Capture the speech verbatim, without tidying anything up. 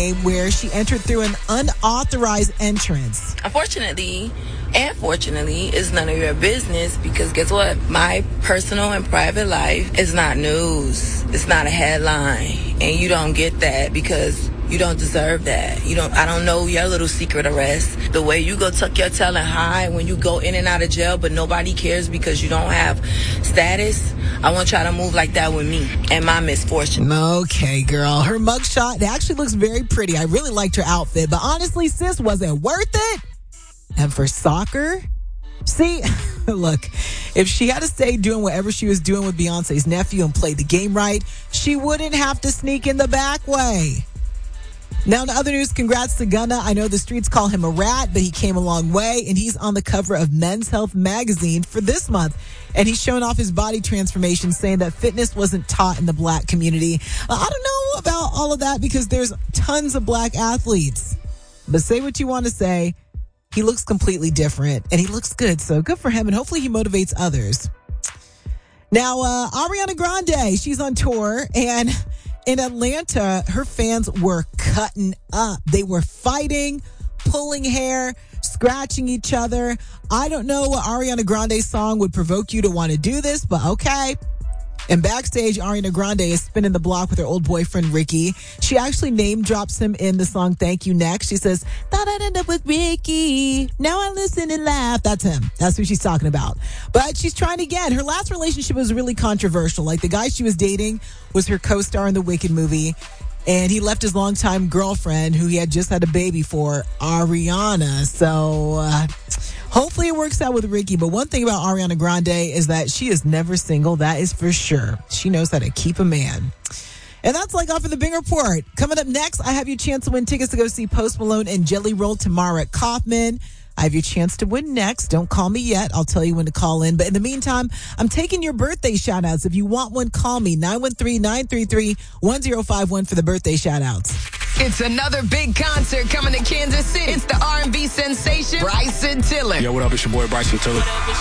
game where she entered through an unauthorized entrance. Unfortunately, and fortunately, it's none of your business because guess what? My personal and private life is not news. It's not a headline. And you don't get that because you don't deserve that. You don't. I don't know your little secret arrest. The way you go tuck your tail and hide when you go in and out of jail, but nobody cares because you don't have status. I want y'all to move like that with me and my misfortune. Okay, girl. Her mugshot, it actually looks very pretty. I really liked her outfit, but honestly, sis, was it worth it? And for soccer? See, look, if she had to stay doing whatever she was doing with Beyonce's nephew and play the game right, she wouldn't have to sneak in the back way. Now, in other news, congrats to Gunna. I know the streets call him a rat, but he came a long way, and he's on the cover of Men's Health magazine for this month. And he's showing off his body transformation, saying that fitness wasn't taught in the black community. I don't know about all of that because there's tons of black athletes. But say what you want to say. He looks completely different, and he looks good. So good for him, and hopefully he motivates others. Now, uh, Ariana Grande, she's on tour, and in Atlanta, her fans were cutting up. They were fighting, pulling hair, scratching each other. I don't know what Ariana Grande's song would provoke you to want to do this, but okay. And backstage, Ariana Grande is spinning the block with her old boyfriend, Ricky. She actually name drops him in the song Thank You Next. She says, thought I'd end up with Ricky. Now I listen and laugh. That's him. That's who she's talking about. But she's trying again. Her last relationship was really controversial. Like the guy she was dating was her co-star in the Wicked movie. And he left his longtime girlfriend, who he had just had a baby for, Ariana. So uh, hopefully it works out with Ricky. But one thing about Ariana Grande is that she is never single. That is for sure. She knows how to keep a man. And that's like off of the Bing Report. Coming up next, I have your chance to win tickets to go see Post Malone and Jelly Roll tomorrow at Kaufman. I have your chance to win next. Don't call me yet. I'll tell you when to call in. But in the meantime, I'm taking your birthday shout-outs. If you want one, call me. nine one three, nine three three, one zero five one for the birthday shout-outs. It's another big concert coming to Kansas City. It's the R and B sensation, Bryson Tiller. Yo, what up? It's your boy, Bryson Tiller.